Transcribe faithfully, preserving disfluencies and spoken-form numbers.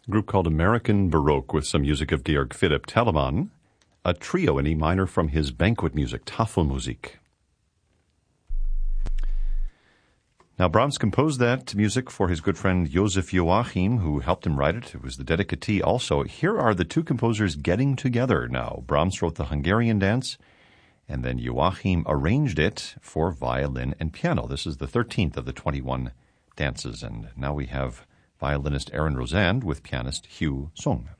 A group called American Baroque with some music of Georg Philipp Telemann, a trio in E minor from his banquet music, Tafelmusik. Now, Brahms composed that music for his good friend Josef Joachim, who helped him write it. It was the dedicatee also. Here are the two composers getting together now. Brahms wrote the Hungarian dance, and then Joachim arranged it for violin and piano. This is the thirteenth of the twenty-one dances, and now we have violinist Aaron Rosand with pianist Hugh Sung.